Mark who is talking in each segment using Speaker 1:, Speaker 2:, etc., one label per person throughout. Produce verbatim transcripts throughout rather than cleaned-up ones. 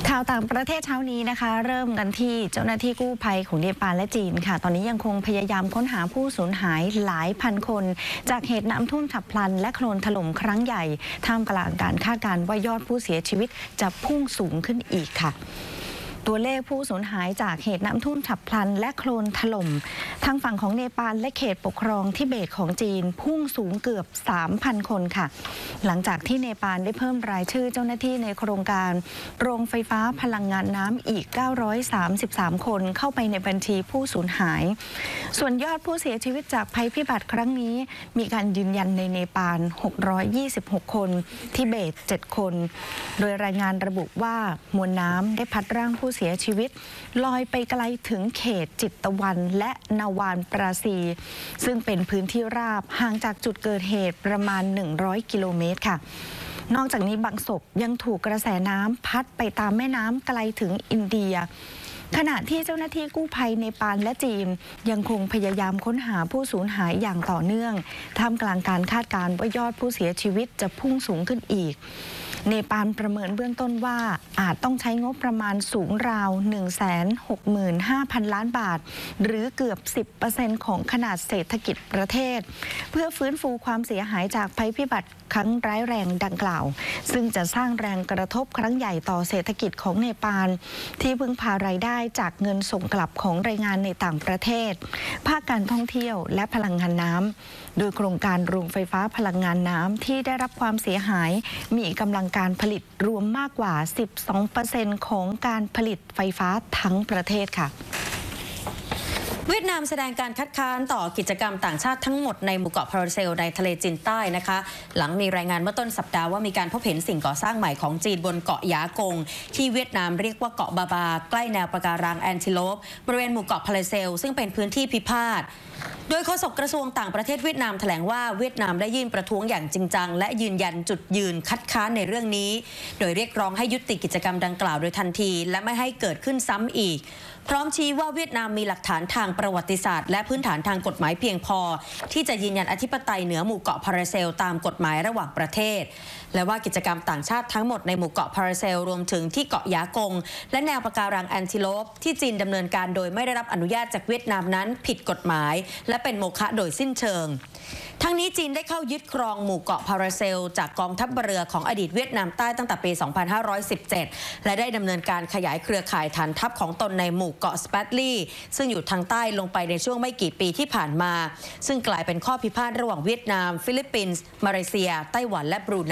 Speaker 1: ข่าวต่างประเทศเช้านี้นะคะเริ่มกันที่เจ้าหน้าที่กู้ภัยของเนปาลและจีนค่ะตอนนี้ยังคงพยายามค้นหาผู้สูญหายหลายพันคนจากเหตุน้ำท่วมฉับพลันและโคลนถล่มครั้งใหญ่ท่ามกลางการคาดการณ์ว่ายอดผู้เสียชีวิตจะพุ่งสูงขึ้นอีกค่ะตัวเลขผู้สูญหายจากเหตุน้ำท่วมฉับพลันและโคลนถล่มทางฝั่งของเนปาลและเขตปกครองทิเบตของจีนพุ่งสูงเกือบ สามพัน คนค่ะหลังจากที่เนปาลได้เพิ่มรายชื่อเจ้าหน้าที่ในโครงการโรงไฟฟ้าพลังงานน้ำอีกเก้าร้อยสามสิบสามคนเข้าไปในบัญชีผู้สูญหายส่วนยอดผู้เสียชีวิตจากภัยพิบัติครั้งนี้มีการยืนยันในเนปาลหกร้อยยี่สิบหกคนทิเบตเจ็ดคนโดยรายงานระบุว่ามวลน้ำได้พัดร่างผู้เสียชีวิตลอยไปไกลถึงเขตจิตตะวันและนาวานปราซีซึ่งเป็นพื้นที่ราบห่างจากจุดเกิดเหตุประมาณหนึ่งร้อยกิโลเมตรค่ะนอกจากนี้บางศพยังถูกกระแสน้ำพัดไปตามแม่น้ำไกลถึงอินเดียขณะที่เจ้าหน้าที่กู้ภัยเนปาลและจีนยังคงพยายามค้นหาผู้สูญหายอย่างต่อเนื่องท่ามกลางการคาดการณ์ว่ายอดผู้เสียชีวิตจะพุ่งสูงขึ้นอีกเนปาลประเมินเบื้องต้นว่าอาจต้องใช้งบประมาณสูงราว หนึ่งแสนหกหมื่นห้าพัน ล้านบาทหรือเกือบ สิบเปอร์เซ็นต์ ของขนาดเศรษฐกิจประเทศเพื่อฟื้นฟูความเสียหายจากภัยพิบัติครั้งร้ายแรงดังกล่าวซึ่งจะสร้างแรงกระทบครั้งใหญ่ต่อเศรษฐกิจของเนปาลที่พึ่งพารายได้จากเงินส่งกลับของแรงงานในต่างประเทศภาคการท่องเที่ยวและพลังงานน้ำโดยโครงการโรงไฟฟ้าพลังงานน้ำที่ได้รับความเสียหายมีกำลังการผลิตรวมมากกว่า สิบสองเปอร์เซ็นต์ ของการผลิตไฟฟ้าทั้งประเทศค่ะ
Speaker 2: เวียดนามแสดงการคัดค้านต่อกิจกรรมต่างชาติทั้งหมดในหมู่เกาะพาราเซลในทะเลจีนใต้นะคะหลังมีรายงานเมื่อต้นสัปดาห์ว่ามีการพบเห็นสิ่งก่อสร้างใหม่ของจีนบนเกาะยากงที่เวียดนามเรียกว่าเกาะบาบาใกล้แนวปะการังแอนติโลปบริเวณหมู่เกาะพาราเซลซึ่งเป็นพื้นที่พิพาทโดยโฆษกกระทรวงต่างประเทศเวียดนามแถลงว่าเวียดนามได้ยื่นประท้วงอย่างจริงจังและยืนยันจุดยืนคัดค้านในเรื่องนี้โดยเรียกร้องให้ยุติกิจกรรมดังกล่าวโดยทันทีและไม่ให้เกิดขึ้นซ้ำอีกพร้อมชี้ว่าเวียดนามมีหลักฐานทางประวัติศาสตร์และพื้นฐานทางกฎหมายเพียงพอที่จะยืนยันอธิปไตยเหนือหมู่เกาะพาราเซลตามกฎหมายระหว่างประเทศและว่ากิจกรรมต่างชาติทั้งหมดในหมู่เกาะพาราเซลรวมถึงที่เกาะยากงและแนวปะการังแอนติโลปที่จีนดำเนินการโดยไม่ได้รับอนุญาตจากเวียดนามนั้นผิดกฎหมายและเป็นโมฆะโดยสิ้นเชิงทั้งนี้จีนได้เข้ายึดครองหมู่เกาะพาราเซลจากกองทัพเรือของอดีตเวียดนามใต้ตั้งแต่ปี สองพันห้าร้อยสิบเจ็ด และได้ดำเนินการขยายเครือข่ายฐานทัพของตนในหมู่เกาะสเปตลีซึ่งอยู่ทางใต้ลงไปในช่วงไม่กี่ปีที่ผ่านมาซึ่งกลายเป็นข้อพิพาทระหว่างเวียดนามฟิลิปปินส์มาเลเซียไต้หวันและบรูไน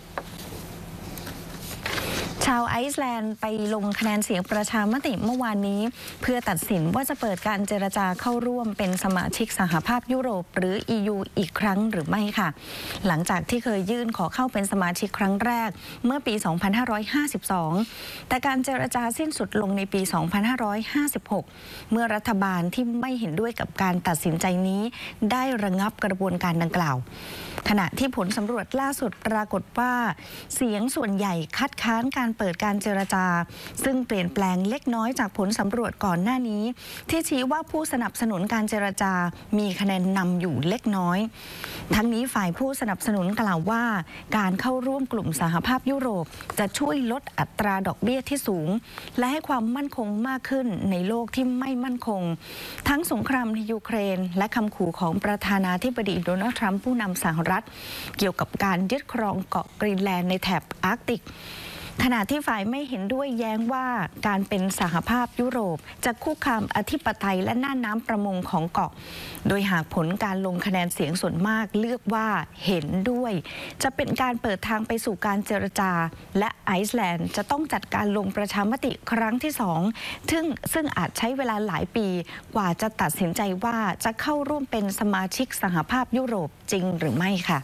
Speaker 1: ชาวไอซ์แลนด์ไปลงคะแนนเสียงประชามติเมื่อวานนี้เพื่อตัดสินว่าจะเปิดการเจรจาเข้าร่วมเป็นสมาชิกสหภาพยุโรปหรือ อี ยู อีกครั้งหรือไม่ค่ะหลังจากที่เคยยื่นขอเข้าเป็นสมาชิกครั้งแรกเมื่อปี สองพันห้าร้อยห้าสิบสอง แต่การเจรจาสิ้นสุดลงในปี สองพันห้าร้อยห้าสิบหก เมื่อรัฐบาลที่ไม่เห็นด้วยกับการตัดสินใจนี้ได้ระงับกระบวนการดังกล่าวขณะที่ผลสำรวจล่าสุดปรากฏว่าเสียงส่วนใหญ่คัดค้านการเปิดการเจรจาซึ่งเปลี่ยนแปลงเล็กน้อยจากผลสำรวจก่อนหน้านี้ที่ชี้ว่าผู้สนับสนุนการเจรจามีคะแนนนำอยู่เล็กน้อยทั้งนี้ฝ่ายผู้สนับสนุนกล่าวว่าการเข้าร่วมกลุ่มสหภาพยุโรปจะช่วยลดอัตราดอกเบี้ยที่สูงและให้ความมั่นคงมากขึ้นในโลกที่ไม่มั่นคงทั้งสงครามในยูเครนและคำขู่ของประธานาธิบดีโดนัลด์ทรัมป์ผู้นำสหรัฐเกี่ยวกับการยึดครองเกาะกรีนแลนด์ในแถบอาร์กติกขณะที่ฝ่ายไม่เห็นด้วยแย้งว่าการเป็นสหภาพยุโรปจะคุกคามอธิปไตยและน่านน้ำประมงของเกาะโดยหากผลการลงคะแนนเสียงส่วนมากเลือกว่าเห็นด้วยจะเป็นการเปิดทางไปสู่การเจรจาและไอซ์แลนด์จะต้องจัดการลงประชามติครั้งที่สองซึ่งซึ่งอาจใช้เวลาหลายปีกว่าจะตัดสินใจว่าจะเข้าร่วมเป็นสมาชิกสหภาพยุโรปจริงหรือไม่ค่ะ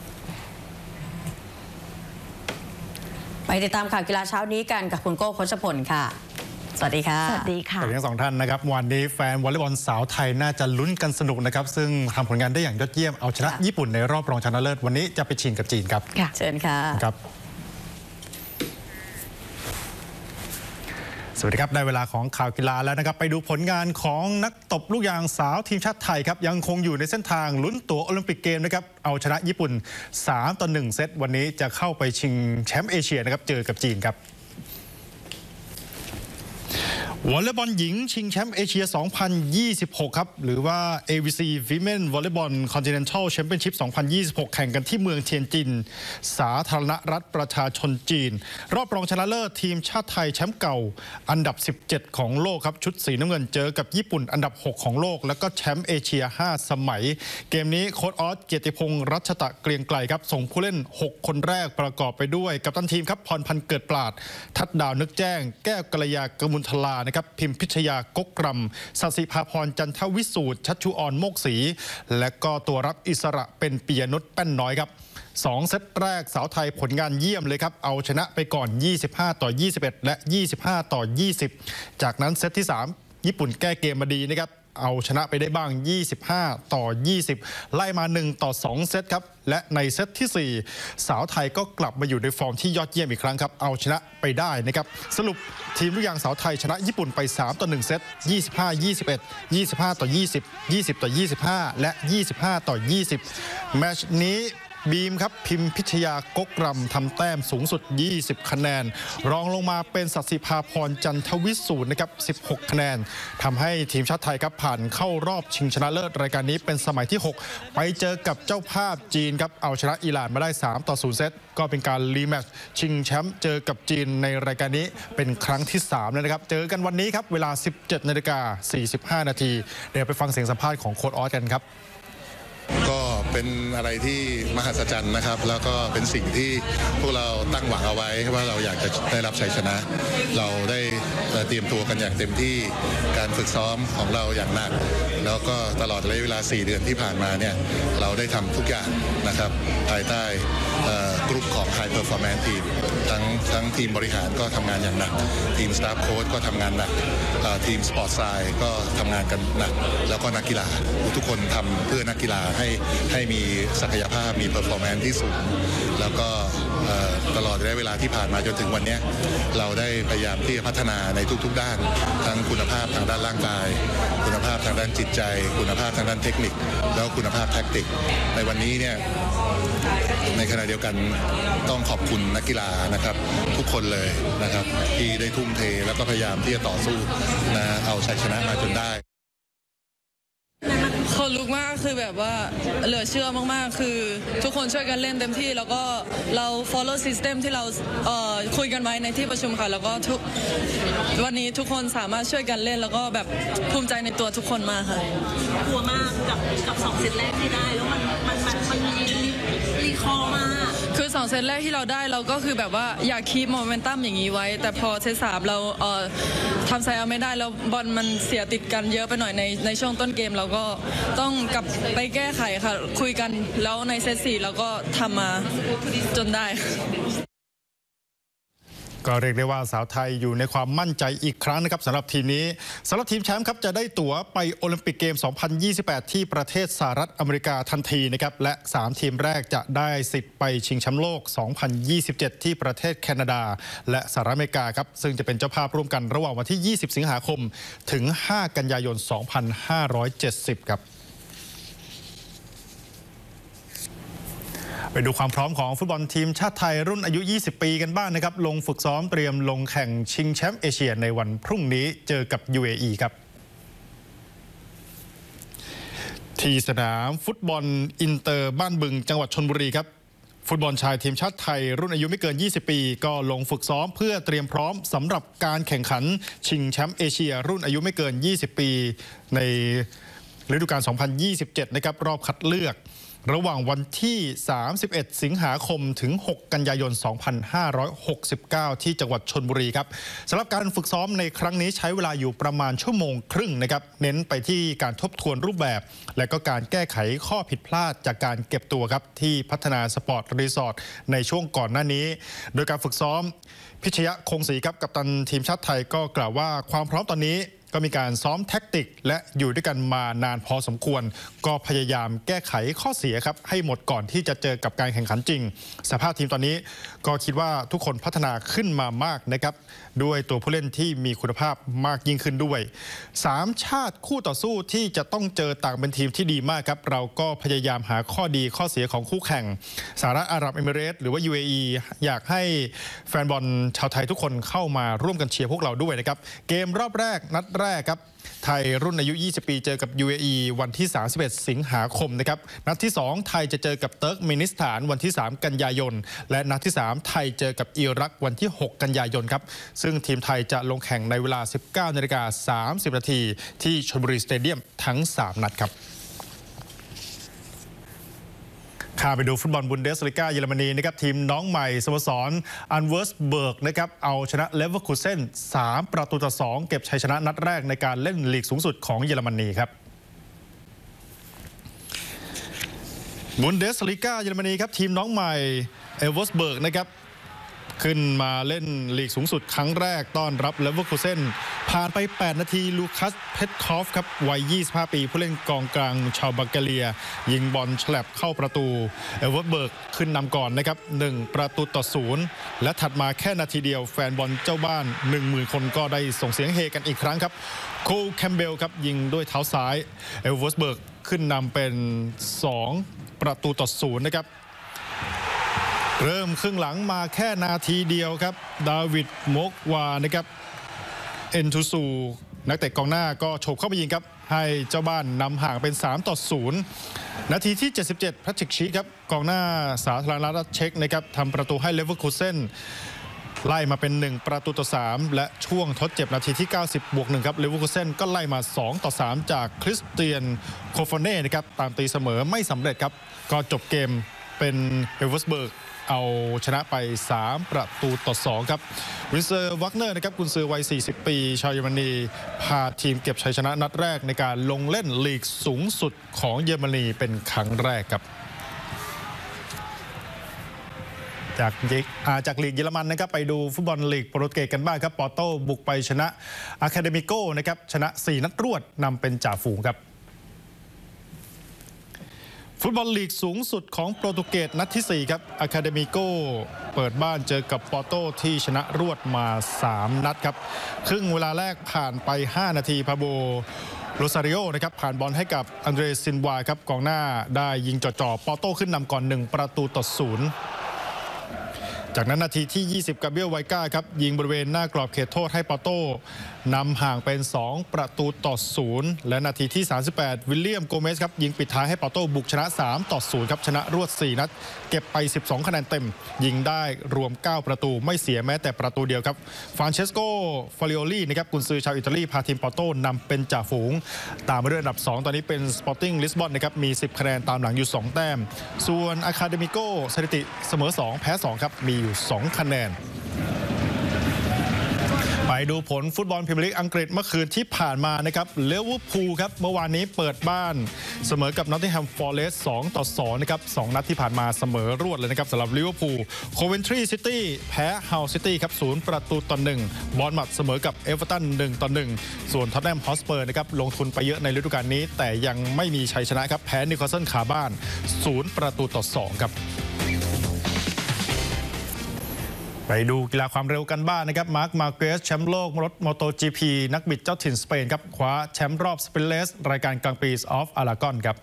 Speaker 2: ไปติดตามข่าวกีฬาเช้านี้กันกับคุณโก้พชพลค่ะสวัสดีค่ะ
Speaker 1: สวัสดีค่ะ
Speaker 3: ทั้งสองท่านนะครับวันนี้แฟนวอลเลย์บอลสาวไทยน่าจะลุ้นกันสนุกนะครับซึ่งทำผลงานได้อย่างยอดเยี่ยมเอาชนะญี่ปุ่นในรอบรองชนะเลิศวันนี้จะไปชิงกับจีนครับ
Speaker 2: เชิญค่ะ
Speaker 3: ครับสวัสดีครับได้เวลาของข่าวกีฬาแล้วนะครับไปดูผลงานของนักตบลูกยางสาวทีมชาติไทยครับยังคงอยู่ในเส้นทางลุ้นตั๋วโอลิมปิกเกมนะครับเอาชนะญี่ปุ่นสามต่อหนึ่งเซตวันนี้จะเข้าไปชิงแชมป์เอเชียนะครับเจอกับจีนครับวอลเลย์บอลหญิงชิงแชมป์เอเชีย สองพันยี่สิบหก ครับหรือว่า เอ วี ซี Women Volleyball Continental Championship สองพันยี่สิบหก แข่งกันที่เมืองเทียนจินสาธารณรัฐประชาชนจีนรอบรองชนะเลิศทีมชาติไทยแชมป์เก่าอันดับสิบเจ็ดของโลกครับชุดสีน้ำเงินเจอกับญี่ปุ่นอันดับหกของโลกแล้วก็แชมป์เอเชียห้าสมัยเกมนี้โค้ชออสเกียรติพงษ์รัชตะเกรียงไกลครับส่งผู้เล่นหกคนแรกประกอบไปด้วยกัปตันทีมครับพรพันธ์เกิดปราดทัดดาวนึกแจ้งแก้วกัลยากมุลทลานะครับพิมพิชยากกรำสัสิภาพรจันทวิสูตรชัชชุออนโมกศรีและก็ตัวรับอิสระเป็นปิยนุชแป้นน้อยครับสองเซตแรกสาวไทยผลงานเยี่ยมเลยครับเอาชนะไปก่อนยี่สิบห้าต่อยี่สิบเอ็ดและยี่สิบห้าต่อยี่สิบจากนั้นเซตที่สามญี่ปุ่นแก้เกมมาดีนะครับเอาชนะไปได้บ้างยี่สิบห้าต่อยี่สิบไล่มาหนึ่งต่อสองเซตครับและในเซตที่สี่สาวไทยก็กลับมาอยู่ในฟอร์มที่ยอดเยี่ยมอีกครั้งครับเอาชนะไปได้นะครับสรุปทีมลูกยางสาวไทยชนะญี่ปุ่นไปสามต่อหนึ่งเซตยี่สิบห้า ยี่สิบเอ็ด ยี่สิบห้าต่อยี่สิบ ยี่สิบต่อยี่สิบห้าและยี่สิบห้าต่อยี่สิบแมตช์นี้บีมครับพิมพิชยากกรำทำแต้มสูงสุดยี่สิบคะแนนรองลงมาเป็นสัสิภาพรจันทวิสูตรนะครับสิบหกคะแนนทำให้ทีมชาติไทยครับผ่านเข้ารอบชิงชนะเลิศรายการนี้เป็นสมัยที่หกไปเจอกับเจ้าภาพจีนครับเอาชนะอิหร่านมาได้สามต่อศูนย์เซตก็เป็นการรีแมตช์ชิงแชมป์เจอกับจีนในรายการนี้เป็นครั้งที่สามแล้วนะครับเจอกันวันนี้ครับเวลา สิบเจ็ดนาฬิกาสี่สิบห้านาทีเดี๋ยวไปฟังเสียงสัมภาษณ์ของโค้ชออสกันครับ
Speaker 4: ก็เป็นอะไรที่มหัศจรรย์นะครับแล้วก็เป็นสิ่งที่พวกเราตั้งหวังเอาไว้ว่าเราอยากจะได้รับชัยชนะเราได้เตรียมตัวกันอย่างเต็มที่การฝึกซ้อมของเราอย่างหนักแล้วก็ตลอดระยะเวลาสี่เดือนที่ผ่านมาเนี่ยเราได้ทำทุกอย่างนะครับภายใต้กลุ่มของ High Performance Team ทั้งทั้งทีมบริหารก็ทำงานอย่างหนักทีม Staff Coach ก็ทำงานหนักทีม Sport Science ก็ทำงานกันหนักแล้วก็นักกีฬาทุกคนทำเพื่อนักกีฬาให้ให้มีศักยภาพมี performance ที่สูงแล้วก็ตลอดระยะเวลาที่ผ่านมาจนถึงวันนี้เราได้พยายามที่จะพัฒนาในทุกๆด้านทั้งคุณภาพทางด้านร่างกายคุณภาพทางด้านจิตใจคุณภาพทางด้านเทคนิคแล้วคุณภาพแทคติกในวันนี้เนี่ยในขณะเดียวกันต้องขอบคุณนักกีฬานะครับทุกคนเลยนะครับที่ได้ทุ่มเทแล้วก็พยายามที่จะต่อสู้นะเอาชัยชนะมาจนได้
Speaker 5: คนลุกมากคือแบบว่าเหลือเชื่อมากๆคือทุกคนช่วยกันเล่นเต็มที่แล้วก็เรา follow system ที่เราเอ่อคุยกันไว้ในที่ประชุมค่ะแล้วก็ทุกวันนี้ทุกคนสามารถช่วยกันเล่นแล้วก็แบบภูมิใจในตัวทุกคนมากค่ะ
Speaker 6: กลัวมากกับกับสองเซตแรกที่ได้แล้วมันมันมันมันรีคอร์มาก
Speaker 5: คือสองเซตแรกที่เราได้เราก็คือแบบว่าอยากคีปโมเมนตัมอย่างนี้ไว้แต่พอเซตสามเราเอ่อทำไซเอาไม่ได้แล้วบอลมันเสียติดกันเยอะไปหน่อยในในช่วงต้นเกมเราก็ต้องกลับไปแก้ไขค่ะคุยกันแล้วในเซตสี่เราก็ทำมาจนได้
Speaker 3: ก็เรียกได้ว่าสาวไทยอยู่ในความมั่นใจอีกครั้งนะครับสำหรับทีมนี้สำหรับทีมแชมป์ครับจะได้ตั๋วไปโอลิมปิกเกม สองพันยี่สิบแปด ที่ประเทศสหรัฐอเมริกาทันทีนะครับและสามทีมแรกจะได้สิทธิ์ไปชิงแชมป์โลก สองพันยี่สิบเจ็ด ที่ประเทศแคนาดาและสหรัฐอเมริกาครับซึ่งจะเป็นเจ้าภาพร่วมกันระหว่างวันที่ ยี่สิบ สิงหาคมถึง ห้า กันยายน สองพันห้าร้อยเจ็ดสิบ ครับไปดูความพร้อมของฟุตบอลทีมชาติไทยรุ่นอายุยี่สิบปีกันบ้างนะครับลงฝึกซ้อมเตรียมลงแข่งชิงแชมป์เอเชียในวันพรุ่งนี้เจอกับ ยู เอ อี ครับที่สนามฟุตบอลอินเตอร์บ้านบึงจังหวัดชลบุรีครับฟุตบอลชายทีมชาติไทยรุ่นอายุไม่เกินยี่สิบปีก็ลงฝึกซ้อมเพื่อเตรียมพร้อมสำหรับการแข่งขันชิงแชมป์เอเชียรุ่นอายุไม่เกินยี่สิบปีในฤดูกาล สองพันยี่สิบเจ็ด นะครับรอบคัดเลือกระหว่างวันที่ สามสิบเอ็ด สิงหาคมถึง หก กันยายน สองพันห้าร้อยหกสิบเก้า ที่จังหวัดชลบุรีครับสำหรับการฝึกซ้อมในครั้งนี้ใช้เวลาอยู่ประมาณชั่วโมงครึ่งนะครับเน้นไปที่การทบทวนรูปแบบและก็การแก้ไขข้อผิดพลาดจากการเก็บตัวครับที่พัฒนาสปอร์ตรีสอร์ทในช่วงก่อนหน้านี้โดยการฝึกซ้อมพิชยะคงศรีครับกัปตันทีมชาติไทยก็กล่าวว่าความพร้อมตอนนี้ก็มีการซ้อมแท็กติกและอยู่ด้วยกันมานานพอสมควรก็พยายามแก้ไขข้อเสียครับให้หมดก่อนที่จะเจอกับการแข่งขันจริงสภาพทีมตอนนี้ก็คิดว่าทุกคนพัฒนาขึ้นมามากนะครับด้วยตัวผู้เล่นที่มีคุณภาพมากยิ่งขึ้นด้วยสามชาติคู่ต่อสู้ที่จะต้องเจอต่างเป็นทีมที่ดีมากครับเราก็พยายามหาข้อดีข้อเสียของคู่แข่งสหรัฐอาหรับเอมิเรตส์หรือว่า ยู เอ อี อยากให้แฟนบอลชาวไทยทุกคนเข้ามาร่วมกันเชียร์พวกเราด้วยนะครับเกมรอบแรกนัดแรกครับไทยรุ่นอายุยี่สิบปีเจอกับ ยู เอ อี วันที่สามสิบเอ็ดสิงหาคมนะครับนัดที่สองไทยจะเจอกับเติร์กเมนิสถานวันที่สามกันยายนและนัดที่สามไทยเจอกับอิรักวันที่หกกันยายนครับซึ่งทีมไทยจะลงแข่งในเวลา สิบเก้านาฬิกาสามสิบนาทีที่ชลบุรีสเตเดียมทั้งสามนัดครับข้าไปดูฟุตบอลบุนเดสลีกาเยอรมนีนะครับทีมน้องใหม่สโมสรอันเวอร์สเบิร์กนะครับเอาชนะเลเวอร์คูเซ่นสามประตูต่อสองเก็บชัยชนะนัดแรกในการเล่นลีกสูงสุดของเยอรมนีครับบุนเดสลีกาเยอรมนีครับทีมน้องใหม่เอเวอร์สเบิร์กนะครับขึ้นมาเล่นลีกสูงสุดครั้งแรกต้อนรับเลเวอร์คูเซ่นผ่านไปแปดนาทีลูคัสเพตคอฟครับวัยยี่สิบห้าปีผู้เล่นกองกลางชาวบัลแกเรียยิงบอลฉลับเข้าประตูเอเวอร์สเบิร์กขึ้นนำก่อนนะครับหนึ่งประตูต่อศูนย์และถัดมาแค่นาทีเดียวแฟนบอลเจ้าบ้าน หนึ่งหมื่น คนก็ได้ส่งเสียงเฮกันอีกครั้งครับโคลแคมเบลครับยิงด้วยเท้าซ้ายเอเวอร์สเบิร์กขึ้นนำเป็นสองประตูต่อศูนย์นะครับเริ่มครึ่งหลังมาแค่นาทีเดียวครับดาวิดโมกวานะครับเอ็นทูซูนักเตะกองหน้าก็โฉบเข้าไปยิงครับให้เจ้าบ้านนำห่างเป็นสามต่อศูนย์นาทีที่เจ็ดสิบเจ็ดพาทริกชีครับกองหน้าสาธารณรัฐเช็กนะครับทำประตูให้เลเวอร์คูเซ่นไล่มาเป็นหนึ่งประตูต่อสามและช่วงทดเจ็บนาทีที่เก้าสิบบวกหนึ่งครับเลเวอร์คูเซ่นก็ไล่มาสองต่อสามจากคริสเตียนโคฟเน่นะครับตามตีเสมอไม่สำเร็จครับก็จบเกมเป็นเอเวอร์สเบิร์กเอาชนะไปสามประตูต่อสองครับวินเซอร์วักเนอร์นะครับกุนซือวัยสี่สิบปีชาวเยอรมนีพาทีมเก็บชัยชนะนัดแรกในการลงเล่นลีกสูงสุดของเยอรมนีเป็นครั้งแรกครับจากจากลีกเยอรมันนะครับไปดูฟุตบอลลีกโปรตุเกสกันบ้างครับปอร์โตบุกไปชนะอะคาเดมิโกนะครับชนะสี่นัดรวดนำเป็นจ่าฝูงครับฟุตบอลลีกสูงสุดของโปรตุเกสนัดที่สี่ครับอะคาเดมิโกเปิดบ้านเจอกับปอร์โตที่ชนะรวดมาสามนัดครับครึ่งเวลาแรกผ่านไปห้านาทีพาโบโรซาริโอนะครับผ่านบอลให้กับอันเดรซินวาครับกองหน้าได้ยิงจ่อๆปอร์โตขึ้นนำก่อนหนึ่งประตูต่อศูนย์จากนั้นนาทีที่ยี่สิบกาเบรียลไวก้าครับยิงบริเวณหน้ากรอบเขตโทษให้ปอร์โตนำห่างเป็นสองประตูต่อศูนย์และนาทีที่สามสิบแปดวิลเลียมโกเมสครับยิงปิดท้ายให้ปอร์โตบุกชนะสามต่อศูนย์ครับชนะรวดสี่นัดเก็บไปสิบสองคะแนนเต็มยิงได้รวมเก้าประตูไม่เสียแม้แต่ประตูเดียวครับฟรานเชสโกฟาริโอลีนะครับกุนซือชาวอิตาลีพาทีมปอร์โตนำเป็นจ่าฝูงตามมาด้วยอันดับสองตอนนี้เป็นสปอร์ติ้งลิสบอนนะครับมีสิบคะแนนตามหลังอยู่สองแต้มส่วนอะคาเดมิโกสถิติเสมอสองแพ้สองครับมีอยู่สองคะแนนไปดูผลฟุตบอลพรีเมียร์ลีกอังกฤษเมื่อคืนที่ผ่านมานะครับลิเวอร์พูลครับเมื่อวานนี้เปิดบ้านเสมอกับนอตติงแฮมฟอเรสต์สองต่อสองนะครับสองนัดที่ผ่านมาเสมอรวดเลยนะครับสำหรับลิเวอร์พูลโคเวนทรีซิตี้แพ้เฮาซิตี้ครับศูนย์ประตูต่อหนึ่งบอร์นมัธเสมอกับเอเวอร์ตันหนึ่งต่อหนึ่งส่วนท็อตแนมฮอตสเปอร์นะครับลงทุนไปเยอะในฤดูกาลนี้แต่ยังไม่มีชัยชนะครับแพ้นิวคาสเซิลขาบ้านศูนย์ประตูต่อสองครับไปดูกีฬาความเร็วกันบ้าง นะครับมาร์คมาร์เกสแชมป์โลกรถมอโต จี พี นักบิดเจ้าถิ่นสเปนครับคว้าแชมป์รอบสปรินต์เรสรายการกลางปีออฟอารากอนครับ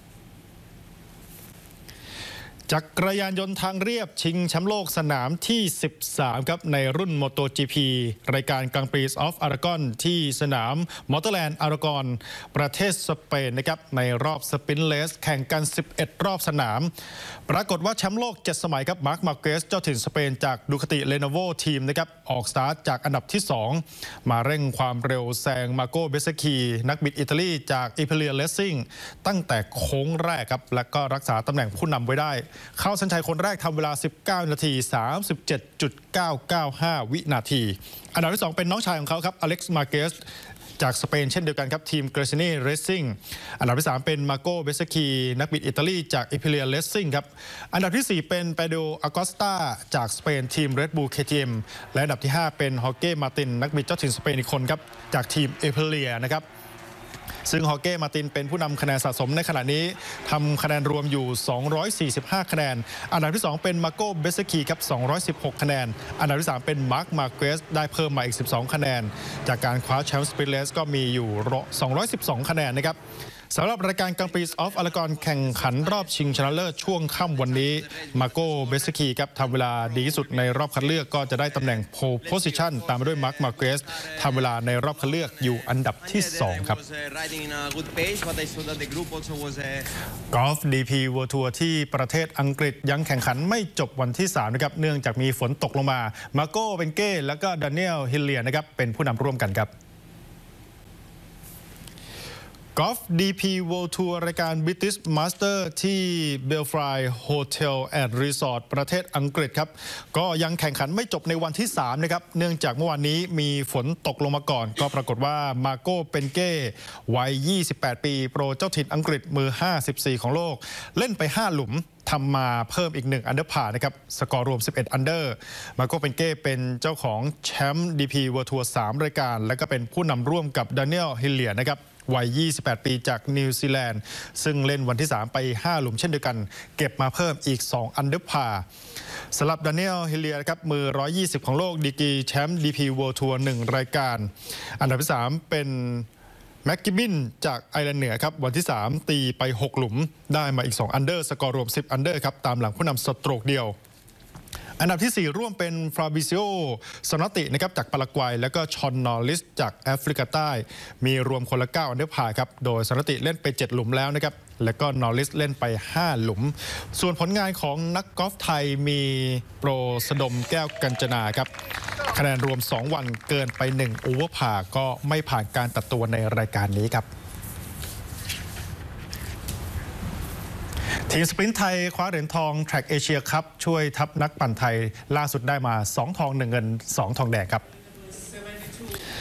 Speaker 3: จักรยานยนต์ทางเรียบชิงแชมป์โลกสนามที่สิบสามครับในรุ่น โมโต จี พี รายการกลางปีออฟอารากอนที่สนามมอเตอร์แลนด์อารากอนประเทศสเปนนะครับในรอบสปรินต์เรสแข่งกันสิบเอ็ดรอบสนามปรากฏว่าแชมป์โลกเจ็ดสมัยครับมาร์คมาร์เกสเจ้าถิ่นสเปนจากดูคาติเลโนโวทีมนะครับออกสตาร์ทจากอันดับที่สองมาเร่งความเร็วแซงมาโกเบเซคีนักบิดอิตาลีจากอิเพเลียเลสซิ่งตั้งแต่โค้งแรกครับและก็รักษาตำแหน่งผู้นำไว้ได้เข้าเส้นชัยคนแรกทำเวลาสิบเก้านาที สามสิบเจ็ดจุดเก้าเก้าห้า วินาทีอันดับที่สองเป็นน้องชายของเขาครับอเล็กซ์มาร์เกสจากสเปนเช่นเดียวกันครับทีมเกรซินีเรซซิ่งอันดับที่สามเป็นมาโกเบสคีนักบิดอิตาลีจากอิพิเลียเรซซิ่งครับอันดับที่สี่เป็นเปโดอากอสตาจากสเปนทีมเรดบูล เค ที เอ็ม และอันดับที่ห้าเป็นฮอเก้มาตินนักบิดเจ้าถิ่นสเปนอีกคนครับจากทีมอิพิเลียนะครับซึ่งฮอเก้มาตินเป็นผู้นำคะแนนสะสมในขณะนี้ทำคะแนนรวมอยู่สองร้อยสี่สิบห้าคะแนนอันดับที่สองเป็นมาโกเบสคีครับสองร้อยสิบหกคะแนนอันดับที่สามเป็นมาร์คมาร์เกสได้เพิ่มมาอีกสิบสองคะแนนจากการคว้าแชมป์สปรินต์เรสก็มีอยู่สองร้อยสิบสองคะแนนนะครับสำหรับรายการกางปีออฟอลากอนแข่งขันรอบชิงชนะเลิศช่วงค่ำวันนี้มาโกเบสคีครับทำเวลาดีที่สุดในรอบคัดเลือกก็จะได้ตำแหน่งโพลโพสิชันตามมาด้วยมาร์คมาร์เกสทำเวลาในรอบคัดเลือกอยู่อันดับที่สองครับกอล์ฟ ดี พี World Tour ที่ประเทศอังกฤษยังแข่งขันไม่จบวันที่สามนะครับเนื่องจากมีฝนตกลงมามาโกเบนเก้และก็ดานิเอลฮิลเลียนะครับเป็นผู้นำร่วมกันครับกอล์ฟ ดี พี World Tour รายการ British Master ที่ Belfry Hotel and Resort ประเทศอังกฤษครับก็ยังแข่งขันไม่จบในวันที่สามนะครับเนื่องจากเมื่อวานนี้มีฝนตกลงมาก่อนก็ปรากฏว่ามาโกเปนเก้วัยยี่สิบแปดปีโปรเจ้าถิ่นอังกฤษมือห้าสิบสี่ของโลกเล่นไปห้าหลุมทำมาเพิ่มอีกหนึ่งอันเดอร์พาร์นะครับสกอร์รวมสิบเอ็ดอันเดอร์มาโกเปนเก้เป็นเจ้าของแชมป์ ดี พี World Tour สามรายการและก็เป็นผู้นำร่วมกับดานิเอลฮิลเลียนะครับวัยยี่สิบแปดปีจากนิวซีแลนด์ซึ่งเล่นวันที่สามไปห้าหลุมเช่นเดียวกันเก็บมาเพิ่มอีกสองอันเดอร์พาร์สำหรับดานิเอลฮิลเลียครับมือหนึ่งร้อยยี่สิบของโลกดีกรีแชมป์ ดี พี World Tour หนึ่งรายการอันดับที่สามเป็นแม็กกิบินจากไอร์แลนด์เหนือครับวันที่สามตีไปหกหลุมได้มาอีกสองอันเดอร์สกอร์รวมสิบอันเดอร์ครับตามหลังผู้นำสโตรกเดียวอันดับที่สี่ร่วมเป็นฟราบิซิโอสนตินะครับจากปารากวัยแล้วก็ชอนนอริสจากแอฟริกาใต้มีรวมคนละเก้าอันเดอร์พาร์ครับโดยสนติเล่นไปเจ็ดหลุมแล้วนะครับแล้วก็นอริสเล่นไปห้าหลุมส่วนผลงานของนักกอล์ฟไทยมีโปรสดมแก้วกัญจนาครับคะแนนรวมสองวันเกินไปหนึ่งโอเวอร์พาร์ก็ไม่ผ่านการตัดตัวในรายการนี้ครับทีมสปรินต์ไทยคว้าเหรียญทองแทร็กเอเชียคัพช่วยทัพนักปั่นไทยล่าสุดได้มาสองทองหนึ่งเงินสองทองแดงครับ